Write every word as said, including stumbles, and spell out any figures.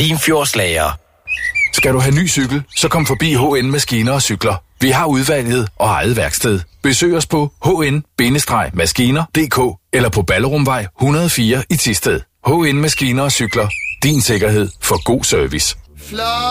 Limfjordslager. Skal du have ny cykel, så kom forbi H N Maskiner og Cykler. Vi har udvalget og eget værksted. Besøg os på h n maskiner punktum d k eller på Ballerumvej et hundrede og fire i Thisted. H N Maskiner og Cykler. Din sikkerhed for god service.